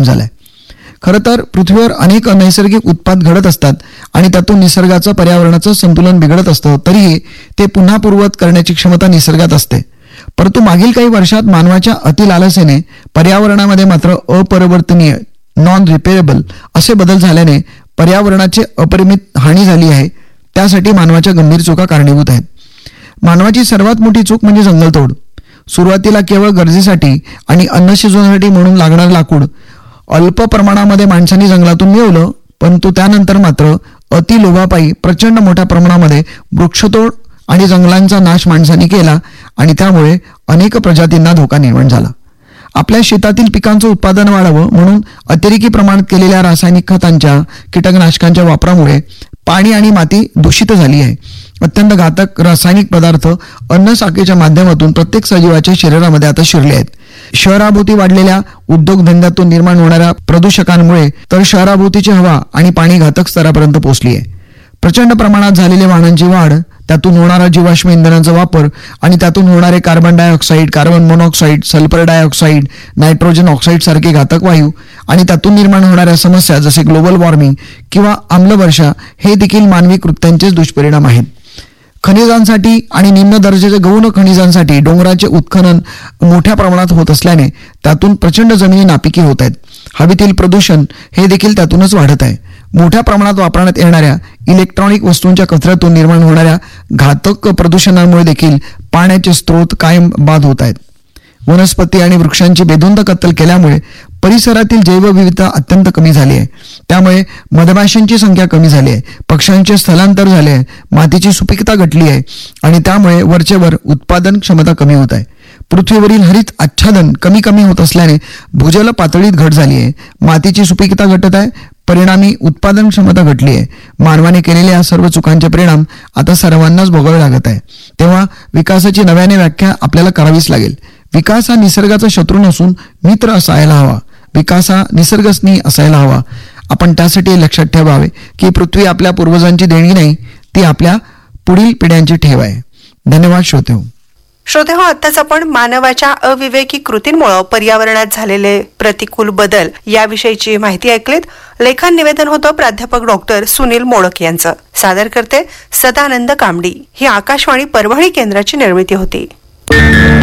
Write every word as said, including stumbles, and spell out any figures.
झालाय. खरं तर पृथ्वीवर अनेक नैसर्गिक उत्पाद घडत असतात आणि त्यातून निसर्गाचं पर्यावरणाचं संतुलन बिघडत असतं, तरीही ते पुन्हा पूर्ववत करण्याची क्षमता निसर्गात असते. परंतु मागील काही वर्षात मानवाच्या अतिलालसेने पर्यावरणामध्ये मात्र अपरिवर्तनीय नॉन रिपेरेबल असे बदल झाल्याने पर्यावरणाची अपरिमित हानी झाली आहे. त्यासाठी मानवाच्या गंभीर चुका कारणीभूत आहेत. मानवाची सर्वात मोठी चूक म्हणजे जंगलतोड. सुरुवातीला केवळ गरजेसाठी आणि अन्न शिजवण्यासाठी म्हणून लागणारं लाकूड अल्प प्रमाणामध्ये माणसांनी जंगलातून मिळवलं, परंतु त्यानंतर मात्र अतिलोभापायी प्रचंड मोठ्या प्रमाणामध्ये वृक्षतोड आणि जंगलांचा नाश माणसांनी केला आणि त्यामुळे अनेक प्रजातींना धोका निर्माण झाला. आपल्या शेतातील पिकांचं उत्पादन वाढावं म्हणून अतिरेकी प्रमाणात केलेल्या रासायनिक खतांच्या कीटकनाशकांच्या वापरामुळे पाणी आणि माती दूषित झाली आहे. अत्यंत घातक रासायनिक पदार्थ अन्न साखळीच्या माध्यमातून प्रत्येक सजीवाच्या शरीरामध्ये आता शिरले आहेत. शहराभोवती वाढलेल्या उद्योगधंद्यातून निर्माण होणाऱ्या प्रदूषकांमुळे तर शहराभोवतीची हवा आणि पाणी घातक स्तरापर्यंत पोहोचली आहे. प्रचंड प्रमाणात झालेली वाहनांची वाढ, त्यातून होणारा जीवाश्म इंधनांचा वापर आणि त्यातून होणारे carbon dioxide, carbon monoxide, sulphur dioxide, nitrogen oxide सारखे घातक वायू आणि त्यातून निर्माण होणाऱ्या समस्या जसे ग्लोबल वॉर्मिंग किंवा आम्लवर्षा हे देखील मानवी कृत्यांचेच दुष्परिणाम आहेत. खनिजांसाठी आणि निम्न दर्जाच्या गौण खनिजांसाठी डोंगराचे उत्खनन मोठ्या प्रमाणात होत असल्याने त्यातून प्रचंड जमिनी नापिकी होत आहेत. हवेतील प्रदूषण हे देखील त्यातूनच वाढत आहे. मोठ्या प्रमाणात वापरण्यात येणाऱ्या इलेक्ट्रॉनिक वस्तूंच्या कचऱ्यातून निर्माण होणाऱ्या घातक प्रदूषणामुळे देखील पाण्याचे स्रोत कायम बाद होत आहेत. वनस्पती आणि वृक्षांची बेधुंद कत्तल केल्यामुळे परिसरातील जैवविविधता अत्यंत कमी झाली आहे. त्यामुळे मधमाशांची संख्या कमी झाली आहे, पक्ष्यांचे स्थलांतर झाले आहे, मातीची सुपीकता घटली आहे आणि त्यामुळे वरचेवर उत्पादन क्षमता कमी होत आहे. पृथ्वीवरील हरित आच्छादन कमी कमी होत असल्याने भूजल पातळीत घट झाली आहे, मातीची सुपीकता घटत आहे, परिणामी उत्पादन क्षमता घटली आहे. मानवाने केलेल्या या सर्व चुकांचे परिणाम आता सर्वांनाच भोगावे लागत आहे. तेव्हा विकासाची नव्याने व्याख्या आपल्याला करावीच लागेल. विकास हा निसर्गाचा शत्रू नसून मित्र असायला हवा. विकास हा निसर्गस्नेही असायला हवा. आपण त्यासाठी लक्षात ठेवावे की पृथ्वी आपल्या पूर्वजांची देणगी नाही, ती आपल्या पुढील पिढ्यांची ठेव आहे. धन्यवाद श्रोतेहो. श्रोतेहो, आत्ताच आपण मानवाच्या अविवेकी कृतींमुळे पर्यावरणात झालेले प्रतिकूल बदल याविषयीची माहिती ऐकलीत. लेखन निवेदन होतं प्राध्यापक डॉक्टर सुनील मोडक यांचं. सादर करते सदानंद कामडी. ही आकाशवाणी परभणी केंद्राची निर्मिती होती.